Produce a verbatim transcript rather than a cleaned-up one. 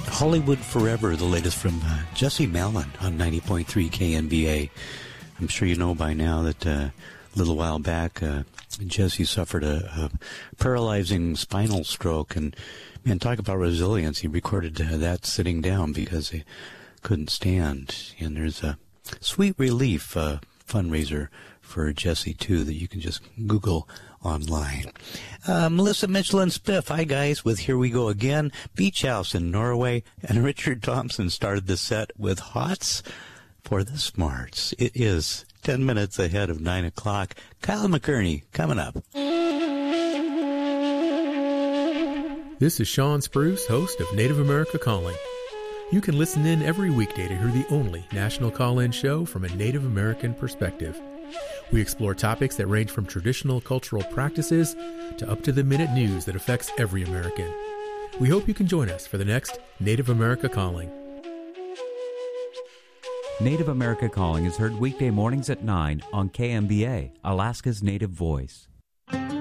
Hollywood Forever, the latest from uh, Jesse Malin on ninety point three K N B A. I'm sure you know by now that uh, a little while back, uh, Jesse suffered a, a paralyzing spinal stroke. And, man, talk about resilience. He recorded uh, that sitting down because he couldn't stand. And there's a Sweet Relief uh, fundraiser for Jesse, too, that you can just Google online. Uh, Melissa Mitchell and Spiff, hi guys, with Here We Go Again, Beach House in Norway, and Richard Thompson started the set with Hots for the Smarts. It is ten minutes ahead of nine o'clock. Kyle McCurney coming up. This is Sean Spruce, host of Native America Calling. You can listen in every weekday to hear the only national call-in show from a Native American perspective. We explore topics that range from traditional cultural practices to up-to-the-minute news that affects every American. We hope you can join us for the next Native America Calling. Native America Calling is heard weekday mornings at nine on K M B A, Alaska's Native Voice.